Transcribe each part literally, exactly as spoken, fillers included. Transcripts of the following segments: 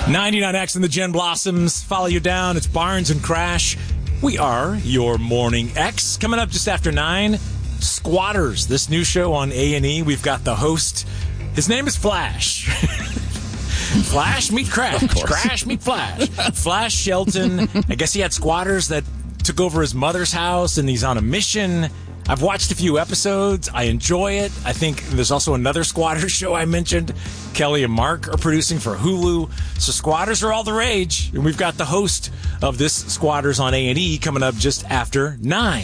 ninety-nine X and the Jen Blossoms. Follow you down. It's Barnes and Crash. We are your Morning X. Coming up just after nine, Squatters, this new show on A and E. We've got the host. His name is Flash. Flash meet Crash. Crash meet Flash. Flash Shelton. I guess he had squatters that took over his mother's house, and he's on a mission. I've watched a few episodes. I enjoy it. I think there's also another Squatters show I mentioned. Kelly and Mark are producing for Hulu. So Squatters are all the rage. And we've got the host of this Squatters on A and E coming up just after nine.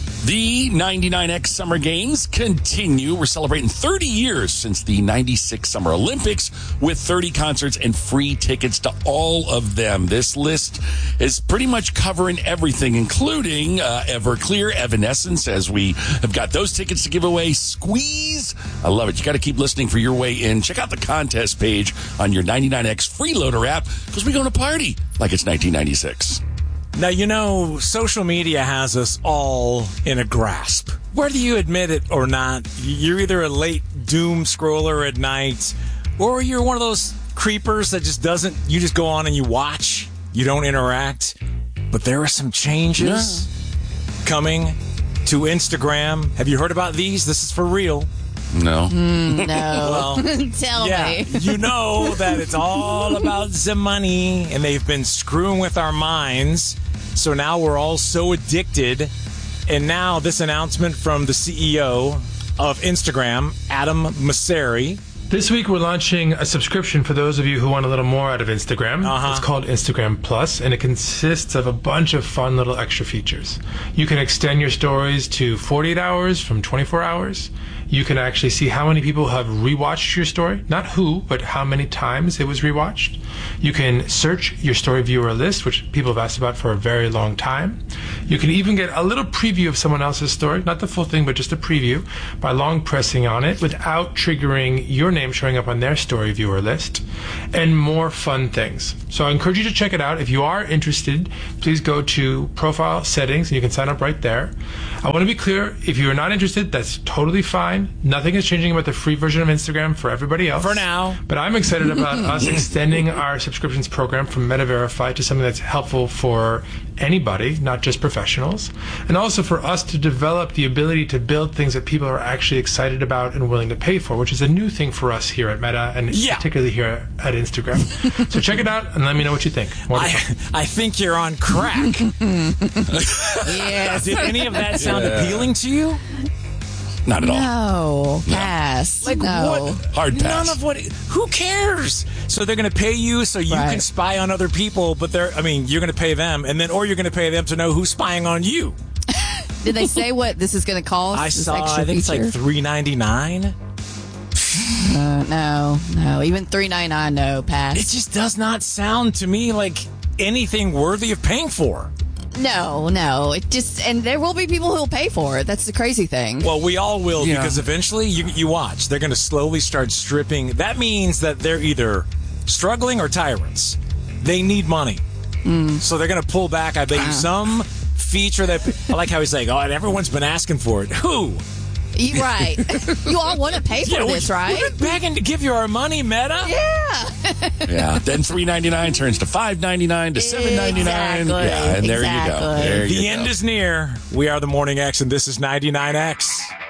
The ninety-nine X Summer Games continue. We're celebrating thirty years since the ninety-six Summer Olympics with thirty concerts and free tickets to all of them. This list is pretty much covering everything, including uh, Everclear, Evanescence, as we have got those tickets to give away. Squeeze. I love it. You got to keep listening for your way in. Check out the contest page on your ninety-nine X Freeloader app because we're going to party like it's nineteen ninety-six. Now, you know, social media has us all in a grasp. Whether you admit it or not, you're either a late doom scroller at night, or you're one of those creepers that just doesn't, you just go on and you watch, you don't interact. But there are some changes yeah. coming to Instagram. Have you heard about these? This is for real. No. Mm, no. Well, Tell yeah, me. You know that it's all about the money, and they've been screwing with our minds. So now we're all so addicted. And now this announcement from the C E O of Instagram, Adam Mosseri. This week we're launching a subscription for those of you who want a little more out of Instagram. Uh-huh. It's called Instagram Plus, and it consists of a bunch of fun little extra features. You can extend your stories to forty-eight hours from twenty-four hours. You can actually see how many people have rewatched your story. Not who, but how many times it was rewatched. You can search your story viewer list, which people have asked about for a very long time. You can even get a little preview of someone else's story, not the full thing, but just a preview, by long pressing on it without triggering your name showing up on their story viewer list, and more fun things. So I encourage you to check it out. If you are interested, please go to profile settings and you can sign up right there. I want to be clear, if you are not interested, that's totally fine. Nothing is changing about the free version of Instagram for everybody else. For now. But I'm excited about us extending our subscriptions program from MetaVerify to something that's helpful for anybody, not just professionals, and also for us to develop the ability to build things that people are actually excited about and willing to pay for, which is a new thing for us here at Meta and yeah. particularly here at Instagram. So check it out and let me know what you think. I, I think you're on crack. Yes. Did any of that sound yeah. appealing to you? Not at all. No. Pass. Like no. what? Hard pass. None of what? Who cares? So they're going to pay you so you right. can spy on other people, but they're, I mean, you're going to pay them, and then, or you're going to pay them to know who's spying on you. Did they say what this is going to cost? I this saw, extra I think feature? it's like three ninety-nine. Uh, no, no. Even three ninety-nine, no. Pass. It just does not sound to me like anything worthy of paying for. No, no. It just, and there will be people who will pay for it. That's the crazy thing. Well, we all will yeah. because eventually, you, you watch, they're going to slowly start stripping. That means that they're either struggling or tyrants. They need money. Mm. So they're going to pull back, I bet you, Uh. some feature that, I like how he's like, oh, and everyone's been asking for it. Who? You, right. You all want to pay for Yeah, this, we, right? We've been begging to give you our money, Meta. Yeah. Yeah. Then three ninety-nine turns to five ninety-nine to seven ninety-nine. Exactly. Yeah, and there exactly. you go. There The you end go. is near. We are the Morning X, and this is ninety-nine X.